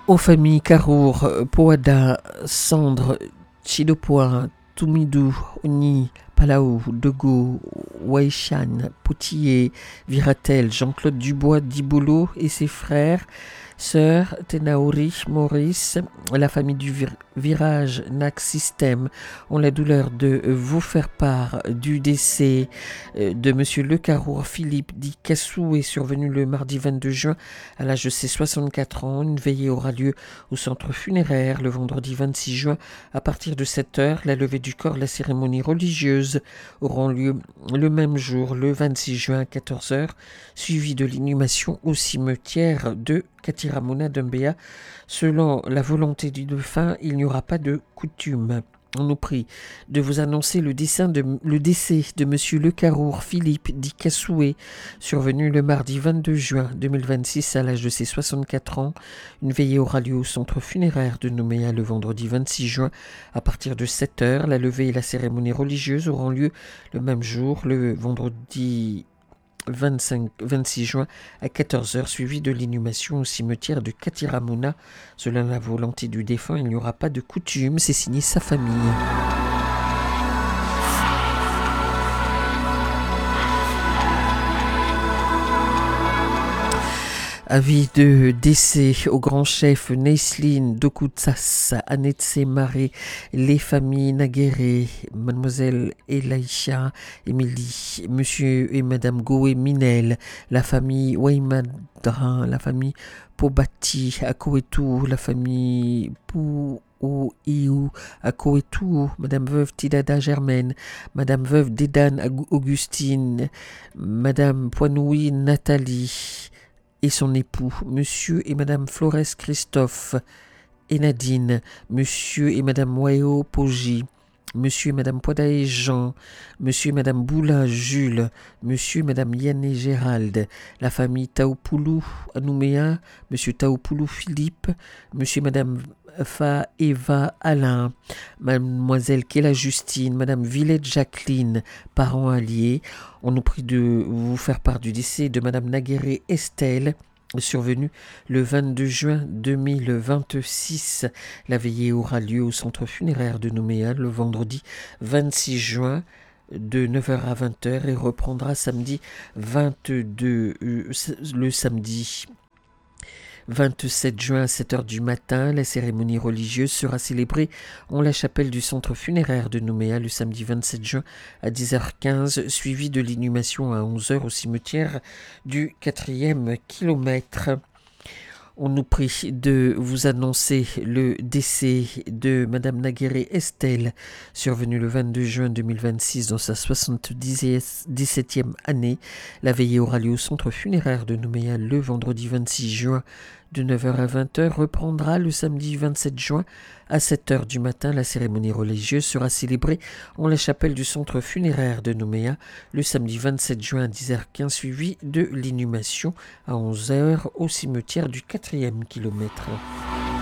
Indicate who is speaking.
Speaker 1: Aux familles Karour, Poada, Sandre, Chidopoa, Toumidou, Oni, Palau, Dego, Waishan, Poutier, Viratel, Jean-Claude Dubois, Dibolo et ses frères, sœurs, Tenaori, Maurice, la famille du Virage NAC System ont la douleur de vous faire part du décès de Monsieur Le Carour Philippe dit Cassou est survenu le mardi 22 juin à l'âge de ses 64 ans. Une veillée aura lieu au centre funéraire le vendredi 26 juin à partir de 7h. La levée du corps, la cérémonie religieuse auront lieu le même jour, le 26 juin à 14h, suivi de l'inhumation au cimetière de Katiramona d'Umbea. Selon la volonté du défunt, il n'y aura pas de coutume. On nous prie de vous annoncer le décès de Monsieur Le Carour Philippe dit Cassoué, survenu le mardi 22 juin 2026 à l'âge de ses 64 ans. Une veillée aura lieu au centre funéraire de Nouméa le vendredi 26 juin à partir de 7h. La levée et la cérémonie religieuse auront lieu le même jour, le vendredi 26 juin à 14h, suivi de l'inhumation au cimetière de Katiramona. Selon la volonté du défunt, il n'y aura pas de coutume, c'est signé sa famille. Avis de décès au grand chef Nesline Dokutsas, Anetse Maré, les familles Naguéré, mademoiselle Elaïcha, Émilie, monsieur et madame Goé Minel, la famille Waymadrin, la famille Pobati, Akoetou, la famille Iou, Akoetou, madame veuve Tidada Germaine, madame veuve Dédane Augustine, madame Poinoui Nathalie, et son époux, monsieur et madame Flores Christophe et Nadine, monsieur et madame Wayo Pogi, monsieur et madame Poidae Jean, monsieur et madame Boula Jules, monsieur et madame Yanné Gérald, la famille Taoupoulou à Nouméa, monsieur Taoupoulou Philippe, monsieur et madame Fa Eva Alain, mademoiselle Kéla Justine, madame Villette Jacqueline, parents alliés. On nous prie de vous faire part du décès de madame Naguéré Estelle, survenue le 22 juin 2026. La veillée aura lieu au centre funéraire de Nouméa le vendredi 26 juin de 9h à 20h et reprendra samedi 22, le samedi 27 juin à 7h du matin. La cérémonie religieuse sera célébrée en la chapelle du centre funéraire de Nouméa le samedi 27 juin à 10h15, suivi de l'inhumation à 11h au cimetière du 4e kilomètre. On nous prie de vous annoncer le décès de madame Naguéré Estelle, survenue le 22 juin 2026 dans sa 77e année. La veillée aura lieu au centre funéraire de Nouméa le vendredi 26 juin de 9h à 20h, reprendra le samedi 27 juin à 7h du matin. La cérémonie religieuse sera célébrée en la chapelle du centre funéraire de Nouméa le samedi 27 juin à 10h15, suivi de l'inhumation à 11h au cimetière du 4e kilomètre.